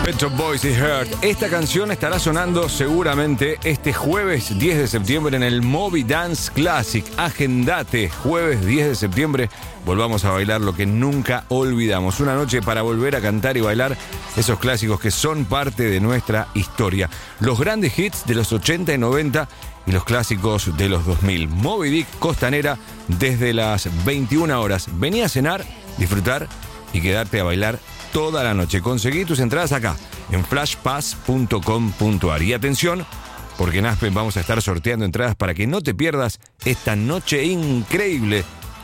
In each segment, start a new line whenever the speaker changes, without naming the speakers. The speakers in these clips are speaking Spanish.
Pet Shop Boys y Hurt. Esta canción estará sonando seguramente este jueves 10 de septiembre en el Moby Dance Classic. Agendate, jueves 10 de septiembre. Volvamos a bailar lo que nunca olvidamos. Una noche para volver a cantar y bailar esos clásicos que son parte de nuestra historia. Los grandes hits de los 80 y 90 y los clásicos de los 2000. Moby Dick Costanera desde las 21 horas. Vení a cenar, disfrutar y quedarte a bailar toda la noche. Conseguí tus entradas acá en flashpass.com.ar. Y atención, porque en Aspen vamos a estar sorteando entradas para que no te pierdas esta noche increíble.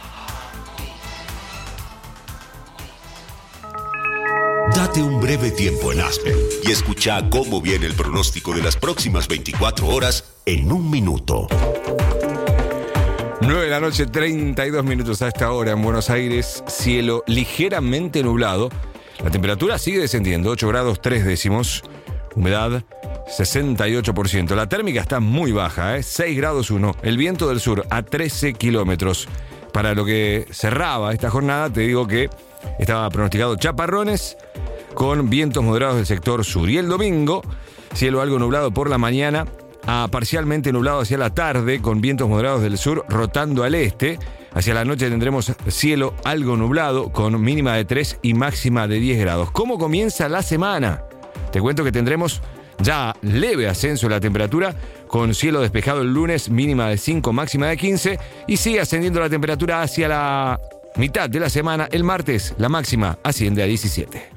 Date un breve tiempo en Aspen y escucha cómo viene el pronóstico de las próximas 24 horas en un minuto.
9 de la noche, 32 minutos a esta hora en Buenos Aires. Cielo ligeramente nublado. La temperatura sigue descendiendo, 8 grados 3 décimos. Humedad 68%. La térmica está muy baja, 6 grados 1. El viento del sur a 13 kilómetros. Para lo que cerraba esta jornada, te digo que estaba pronosticado chaparrones con vientos moderados del sector sur. Y el domingo, cielo algo nublado por la mañana a parcialmente nublado hacia la tarde, con vientos moderados del sur rotando al este. Hacia la noche tendremos cielo algo nublado, con mínima de 3 y máxima de 10 grados. ¿Cómo comienza la semana? Te cuento que tendremos ya leve ascenso de la temperatura, con cielo despejado el lunes, mínima de 5, máxima de 15, y sigue ascendiendo la temperatura hacia la mitad de la semana. El martes, la máxima asciende a 17.